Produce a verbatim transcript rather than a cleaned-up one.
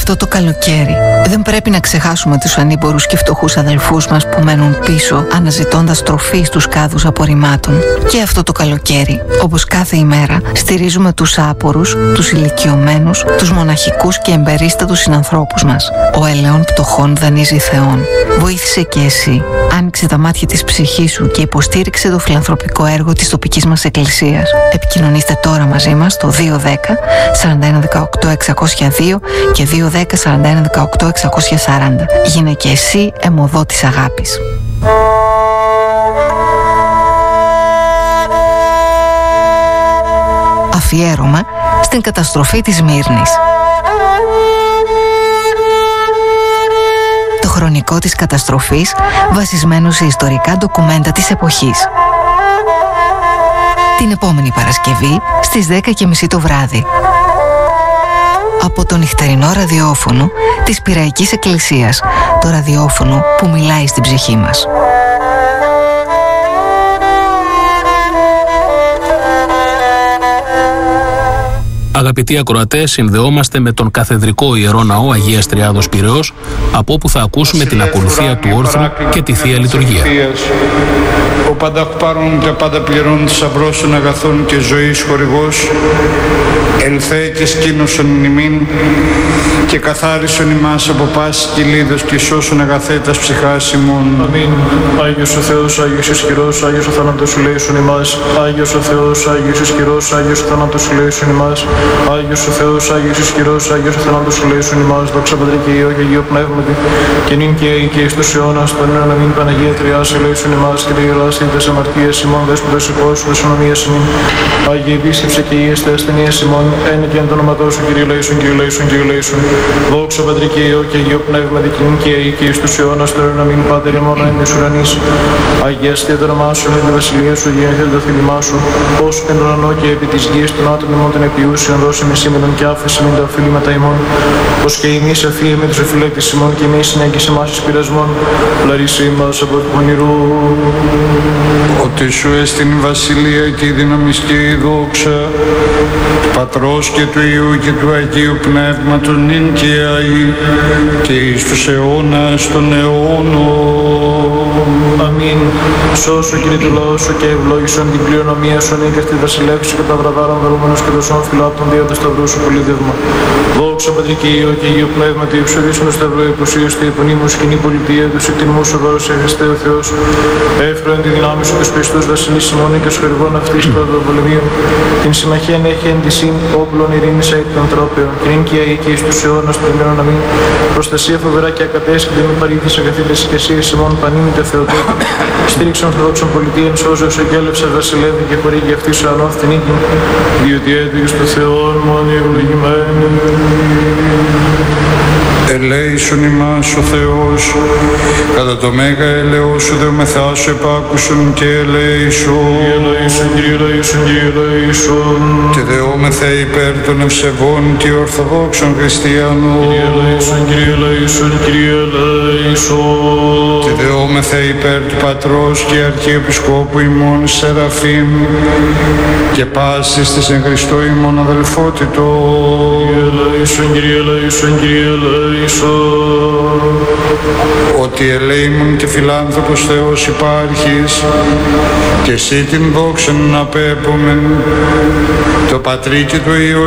Αυτό το καλοκαίρι δεν πρέπει να ξεχάσουμε τους ανήμπορους και φτωχούς αδελφούς μας που μένουν πίσω αναζητώντας τροφή στους κάδους απορριμμάτων. Και αυτό το καλοκαίρι, όπως κάθε ημέρα, στηρίζουμε τους άπορους, τους ηλικιωμένους, τους μοναχικούς και εμπερίστατους συνανθρώπους μας. Ο ελαιών πτωχών δανείζει Θεόν. Βοήθησε και εσύ. Άνοιξε τα μάτια της ψυχής σου και υποστήριξε το φιλανθρωπικό έργο της τοπικής μας εκκλησίας. Επικοινωνήστε τώρα μαζί μας στο δύο δέκα σαράντα ένα δεκαοκτώ εξακόσια δύο και δύο δέκα σαράντα ένα δεκαοκτώ εξακόσια σαράντα. Γίνε και εσύ αιμοδό της αγάπης. Αφιέρωμα στην καταστροφή της Μύρνης. Το χρονικό της καταστροφής βασισμένο σε ιστορικά ντοκουμέντα της εποχής. Την επόμενη Παρασκευή στις δέκα και μισή το βράδυ. Από το νυχτερινό ραδιόφωνο της Πειραϊκής Εκκλησίας, το ραδιόφωνο που μιλάει στην ψυχή μας. Αγαπητοί ακροατές, συνδεόμαστε με τον καθεδρικό Ιερό Ναό Αγίας Τριάδος Πειραιώς, από όπου θα ακούσουμε την ακολουθία του όρθρου και τη Θεία Λειτουργία. Ο πανταχπάρων και πάντα πληρών θησαυρώσεων αγαθών και ζωής χορηγός, ελθέ και σκήνωσον ημίν και καθάρισον ημάς από πάσης κυλίδος και σώσον αγαθέτας ψυχάς ημών. Αμήν. Άγιος ο Θεός, Άγιος ισχυρός, Άγιος ο θάνατος ελέησον ημάς. Άγιος ο Θεός, Άγιος ισχυρός, Άγιος ο θάνατος ελέησον ημάς. Άγιος ο Θεός, Άγιος ισχυρός, Άγιος ο θάνατος ελέησον ημάς. Δόξα Πατρί και Υιό και Αγίο Πνεύματι, και νυν και αεί και εις τους αιώνας των αιώνων. Αμήν. Παναγία Τριάς ελέησον ημάς και διελάστη τες αμαρτίες ημών, δέσποτος υπός, δεσονομίας ημών. Άγιε επίσκεψε και Υιέστε ασθενείας ημών, ένε και εν το όνοματό σου, Κύριε ελέησον, Κύριε ελέησον, Κύριε ελέησον. Δόξα Πατρί και Υιό και Αγίο Πνεύματι, και νυν και αεί και εις τους αιώνας των αιώνων. Αμήν. Πάτερ ημών εν της ουρανής, αγιαστείτε το όνομά σου, εν τη βασιλεία σου, γεννηθείτε το θέλημά σου, ως εν ουρανό και επί της γης των άτομων ημών των επιούσιων, δώσε με σήμερον και άφησε με τα οφείληματα ημών, ως και εμείς αφίε με τους εφυλέκτες ημών, και εμείς συνέγγισε εμάς εις πειρασμών, πλαρίσι μας από του πονηρού. Ότι σου έστειν η βασιλεία και η δύναμη και η δόξα, του Πατρός και του Υιού και του Αγίου Πνεύματος, νυν και αεί και εις τους αιώνας των αιώνων. Αμήν. Σώσου Κύριε του λαού σου και ευλόγησον την κληρονομία σου, νίκας τη βασιλεύσου και τα βραδάρων δρούμενος και δοσών φυλάπτων δια του σταυρού σου πολίτευμα. Δόξα Πατρί και Υιό και Αγίου Πνεύματι, υψωδήσουν στο σταυρό υποσίως και υπονείμου σκηνή πολιτεία του εκτιμού σου δώρο σε Χριστέ ο Θεός. Έφερον τη δυνάμει σου τους πιστούς βασιλείς ημών και σχοληγών αυτής του αδροπολεμίου. Την συμμαχία έχει εν της ύν όπλων ειρήνης αι των ανθρώπων. Και νυν και αεί και εις τους αιώνας των αιώνων. Αμήν. Προστασία φοβερά και ακατέσχυτη με παρήθεις αγαθήτες και εσείς ημών πανίμητε Θεοτόκη. Στήριξον ορθοδόξων πολιτείων, σώζεως εγκέλευσας βασιλεύει και χορήγει αυτή σου ανώθην νίκη. Διότι έτυχες του Θεόν μόνοι ευλογημένοι. Ελέησον ημάς ο Θεός, κατά το μέγα έλεος σου δεομεθά σου επάκουσον και ελέησον. Ελέησον, Κύριε ελέησον, Κύριε ελέησον. Και δεόμεθα υπέρ των ευσεβών και ορθοδόξων χριστιανών. Κύριε ελέησον, Κύριε ελέησον, Κύριε ελέησον. Και δεόμεθα υπέρ του Πατρός και Αρχιεπισκόπου ημών Σεραφείμ και πάσης της εν Χριστώ ημών αδελφότητος. Κύριε ελέησον, Κύριε ελέησον, Κύριε ελέησον. Ότι ελέημον και φιλάνθρωπος Θεός υπάρχεις και εσύ την δόξα να απέπομεν το Πατρί και το Υιό